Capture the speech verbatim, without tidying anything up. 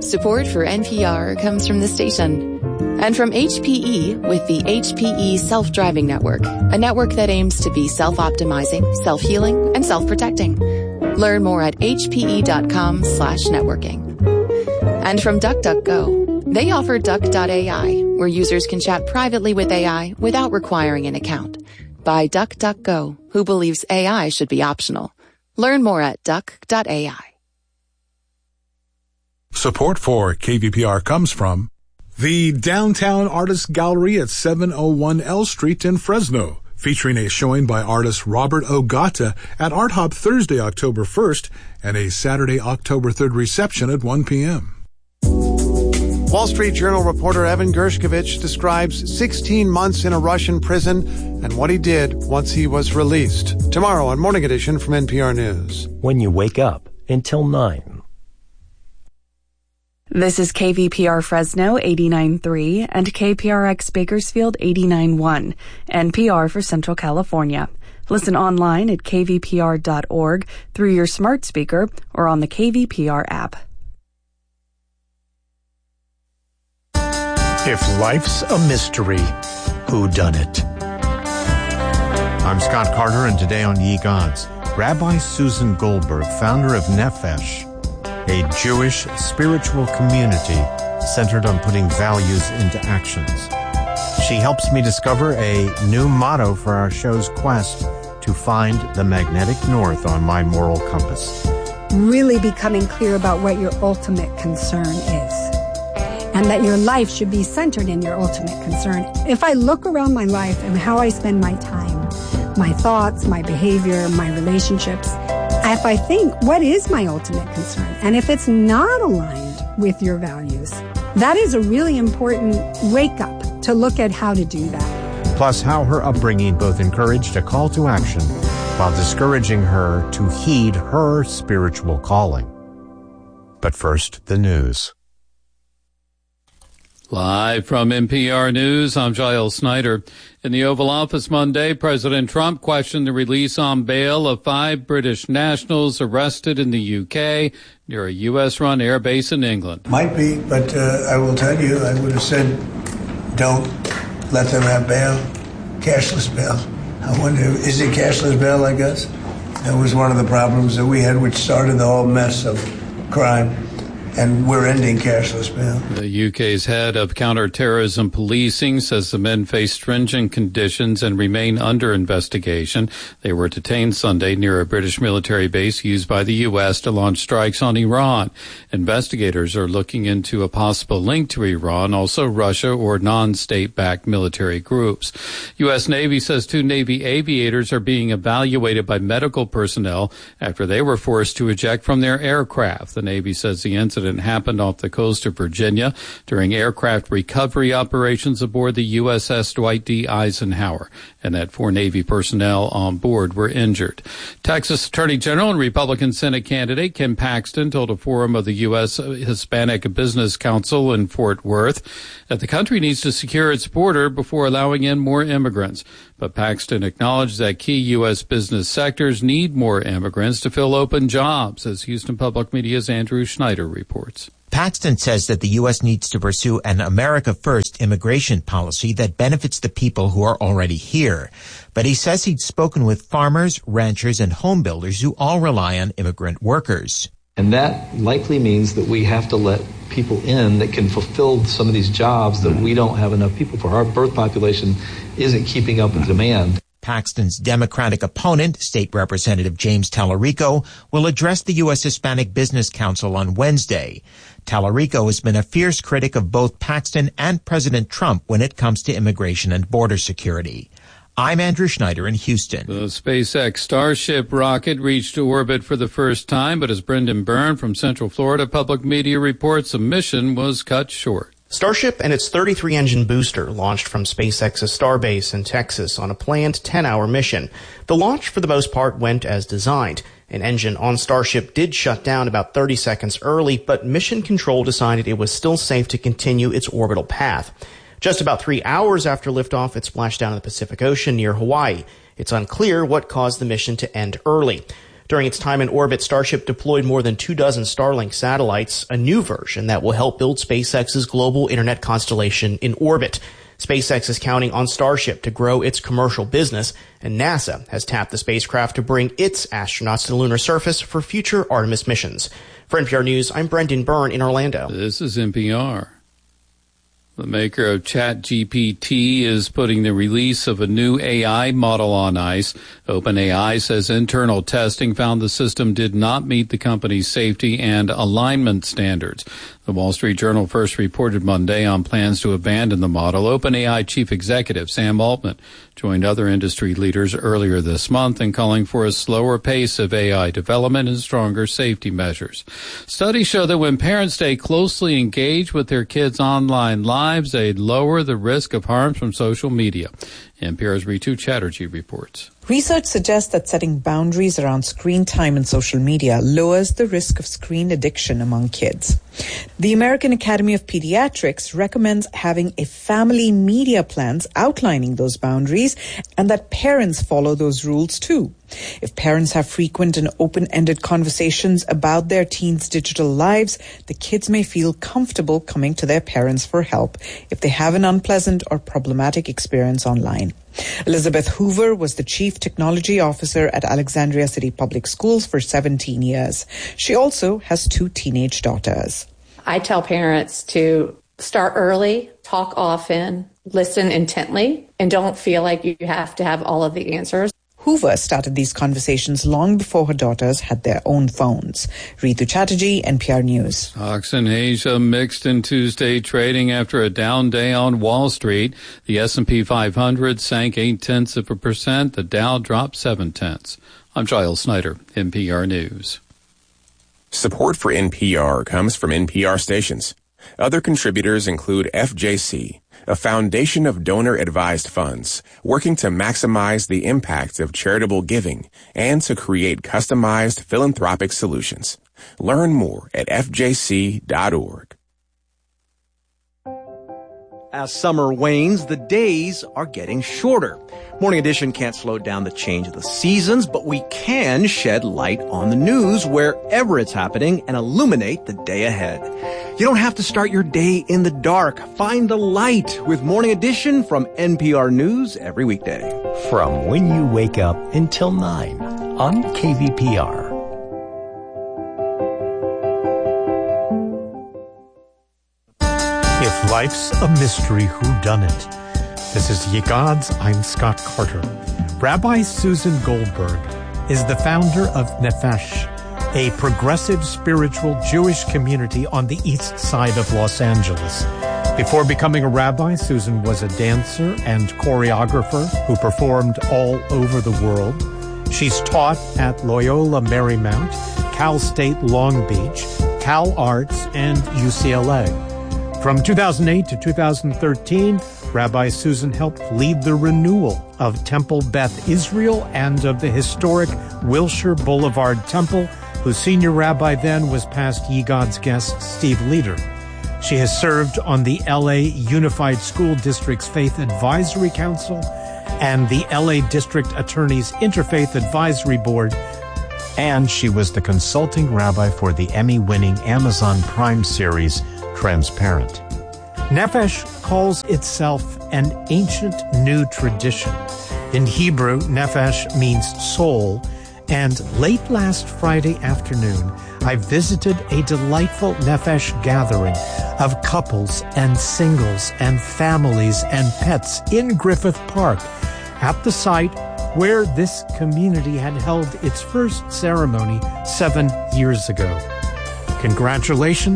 Support for N P R comes from the station and from H P E with the H P E Self-Driving Network, a network that aims to be self-optimizing, self-healing, and self-protecting. Learn more at hpe.com slash networking. And from DuckDuckGo, they offer Duck dot A I, where users can chat privately with A I without requiring an account. By DuckDuckGo, who believes A I should be optional. Learn more at duck dot A I. Support for K V P R comes from the Downtown Artist Gallery at seven oh one L Street in Fresno, featuring a showing by artist Robert Ogata at Art Hop Thursday, October first, and a Saturday, October third reception at one p.m. Wall Street Journal reporter Evan Gershkovich describes sixteen months in a Russian prison and what he did once he was released. Tomorrow on Morning Edition from N P R News. When you wake up until nine. This is K V P R Fresno eighty-nine point three and K P R X Bakersfield eighty-nine point one, N P R for Central California. Listen online at k v p r dot org through your smart speaker or on the K V P R app. If life's a mystery, who done it? I'm Scott Carter, and today on Ye Gods, Rabbi Susan Goldberg, founder of Nefesh, a Jewish spiritual community centered on putting values into actions. She helps me discover a new motto for our show's quest to find the magnetic north on my moral compass. Really becoming clear about what your ultimate concern is, and that your life should be centered in your ultimate concern. If I look around my life and how I spend my time, my thoughts, my behavior, my relationships, if I think, what is my ultimate concern? And if it's not aligned with your values, that is a really important wake-up to look at how to do that. Plus, how her upbringing both encouraged a call to action while discouraging her to heed her spiritual calling. But first, the news. Live from N P R News, I'm Giles Snyder. In the Oval Office Monday, President Trump questioned the release on bail of five British nationals arrested in the U K near a U S-run airbase in England. Might be, but uh, I will tell you, I would have said, don't let them have bail, cashless bail. I wonder, is it cashless bail, I guess? That was one of the problems that we had, which started the whole mess of crime. And we're ending cashless bail. The U K's head of counterterrorism policing says the men face stringent conditions and remain under investigation. They were detained Sunday near a British military base used by the U S to launch strikes on Iran. Investigators are looking into a possible link to Iran, also Russia or non-state-backed military groups. U S Navy says two Navy aviators are being evaluated by medical personnel after they were forced to eject from their aircraft. The Navy says the incident happened off the coast of Virginia during aircraft recovery operations aboard the U S S Dwight D. Eisenhower, and that four Navy personnel on board were injured. Texas Attorney General and Republican Senate candidate Ken Paxton told a forum of the U S Hispanic Business Council in Fort Worth that the country needs to secure its border before allowing in more immigrants. But Paxton acknowledged that key U S business sectors need more immigrants to fill open jobs, as Houston Public Media's Andrew Schneider reports. Paxton says that the U S needs to pursue an America First immigration policy that benefits the people who are already here. But he says he'd spoken with farmers, ranchers, and home builders who all rely on immigrant workers. And that likely means that we have to let people in that can fulfill some of these jobs that we don't have enough people for. Our birth population isn't keeping up with demand. Paxton's Democratic opponent, State Representative James Tallarico, will address the U S Hispanic Business Council on Wednesday. Tallarico has been a fierce critic of both Paxton and President Trump when it comes to immigration and border security. I'm Andrew Schneider in Houston. The SpaceX Starship rocket reached orbit for the first time, but as Brendan Byrne from Central Florida Public Media reports, the mission was cut short. Starship and its thirty-three engine booster launched from SpaceX's Starbase in Texas on a planned ten-hour mission. The launch, for the most part, went as designed. An engine on Starship did shut down about thirty seconds early, but Mission Control decided it was still safe to continue its orbital path. Just about three hours after liftoff, it splashed down in the Pacific Ocean near Hawaii. It's unclear what caused the mission to end early. During its time in orbit, Starship deployed more than two dozen Starlink satellites, a new version that will help build SpaceX's global internet constellation in orbit. SpaceX is counting on Starship to grow its commercial business, and NASA has tapped the spacecraft to bring its astronauts to the lunar surface for future Artemis missions. For N P R News, I'm Brendan Byrne in Orlando. This is N P R. The maker of ChatGPT is putting the release of a new A I model on ice. OpenAI says internal testing found the system did not meet the company's safety and alignment standards. The Wall Street Journal first reported Monday on plans to abandon the model. OpenAI chief executive Sam Altman joined other industry leaders earlier this month in calling for a slower pace of A I development and stronger safety measures. Studies show that when parents stay closely engaged with their kids' online lives, they lower the risk of harm from social media. N P R's Ritu Chatterjee reports. Research suggests that setting boundaries around screen time and social media lowers the risk of screen addiction among kids. The American Academy of Pediatrics recommends having a family media plans outlining those boundaries and that parents follow those rules too. If parents have frequent and open-ended conversations about their teens' digital lives, the kids may feel comfortable coming to their parents for help if they have an unpleasant or problematic experience online. Elizabeth Hoover was the Chief Technology Officer at Alexandria City Public Schools for seventeen years. She also has two teenage daughters. I tell parents to start early, talk often, listen intently, and don't feel like you have to have all of the answers. Hoover started these conversations long before her daughters had their own phones. Ritu Chatterjee, N P R News. Stocks in Asia mixed in Tuesday trading after a down day on Wall Street. The S and P five hundred sank eight-tenths of a percent. The Dow dropped seven-tenths. I'm Giles Snyder, N P R News. Support for N P R comes from N P R stations. Other contributors include F J C, a foundation of donor-advised funds working to maximize the impact of charitable giving and to create customized philanthropic solutions. Learn more at f j c dot org. As summer wanes, the days are getting shorter. Morning Edition can't slow down the change of the seasons, but we can shed light on the news wherever it's happening and illuminate the day ahead. You don't have to start your day in the dark. Find the light with Morning Edition from N P R News every weekday. From when you wake up until nine on K V P R. If life's a mystery, whodunit? This is Ye Gods, I'm Scott Carter. Rabbi Susan Goldberg is the founder of Nefesh, a progressive spiritual Jewish community on the east side of Los Angeles. Before becoming a rabbi, Susan was a dancer and choreographer who performed all over the world. She's taught at Loyola Marymount, Cal State Long Beach, Cal Arts, and U C L A. From two thousand eight to two thousand thirteen, Rabbi Susan helped lead the renewal of Temple Beth Israel and of the historic Wilshire Boulevard Temple, whose senior rabbi then was past Ye Gods guest Steve Leder. She has served on the L A Unified School District's Faith Advisory Council and the L A District Attorney's Interfaith Advisory Board, and she was the consulting rabbi for the Emmy-winning Amazon Prime series Transparent. Nefesh calls itself an ancient new tradition. In Hebrew, Nefesh means soul, and late last Friday afternoon, I visited a delightful Nefesh gathering of couples and singles and families and pets in Griffith Park, at the site where this community had held its first ceremony seven years ago. Congratulations